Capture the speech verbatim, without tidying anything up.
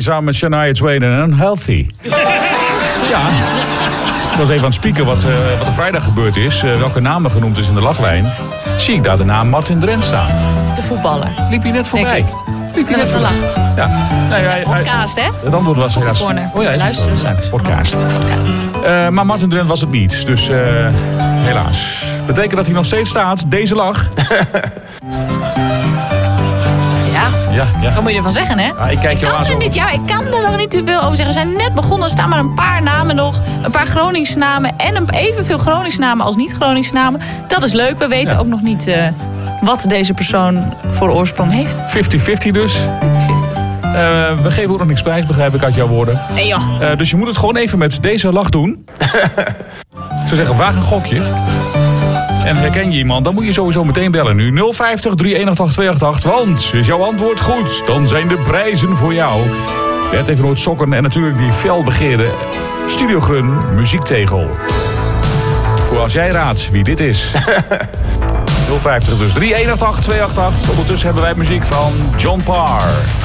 samen met Shania Twain en Unhealthy. Ja, ik was even aan het spieken wat, uh, wat er vrijdag gebeurd is. Uh, welke naam er genoemd is in de lachlijn. Zie ik daar de naam Martin Drent staan. De voetballer. Liep je net voorbij? Liep je net voorbij? Ja. Nee, hij, podcast, hè? Het antwoord was helaas... Oh ja, luisteren straks. Podcast. podcast. Uh, maar Martin Drent was het niet. Dus uh, helaas. Betekent dat hij nog steeds staat. Deze lach. Ja. Ja, ja. Wat moet je ervan zeggen, hè? Ja, ik kijk ik jou kan aan zo... er niet, ja, ik kan er nog niet te veel over zeggen. We zijn net begonnen. Er staan maar een paar namen nog. Een paar Groningsnamen. En een, evenveel Groningsnamen als niet-Groningsnamen. Dat is leuk. We weten ja. ook nog niet uh, wat deze persoon voor oorsprong heeft. vijftig vijftig dus. vijftig vijftig. Uh, we geven ook nog niks prijs, begrijp ik uit jouw woorden. Nee joh. Uh, dus je moet het gewoon even met deze lach doen. Ik zou zeggen, waag een gokje. En herken je iemand, dan moet je sowieso meteen bellen nu. nul vijftig, drie een acht acht, twee acht acht. Want is jouw antwoord goed, dan zijn de prijzen voor jou. Bert even nooit sokken en natuurlijk die felbegeerde Studio Grun muziektegel. Voor als jij raadt wie dit is. nul vijftig dus, drie een acht acht, twee acht acht. Ondertussen hebben wij muziek van John Parr.